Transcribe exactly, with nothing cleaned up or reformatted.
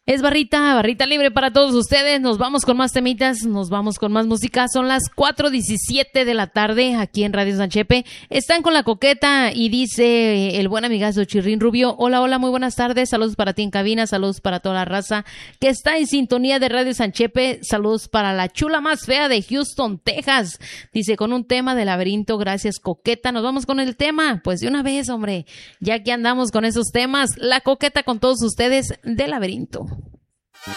Es barrita, barrita libre para todos ustedes. Nos vamos con más temitas, nos vamos con más música. Son las cuatro diecisiete de la tarde aquí en Radio San Chepe. Están con la coqueta y dice el buen amigazo Chirrín Rubio. Hola, hola, muy buenas tardes. Saludos para ti en cabina, saludos para toda la raza que está en sintonía de Radio San Chepe. Saludos para la chula más fea de Houston, Texas. Dice con un tema de laberinto. Gracias, coqueta. Nos vamos con el tema. Pues de una vez, hombre, ya que andamos con esos temas, la coqueta con todos ustedes de laberinto.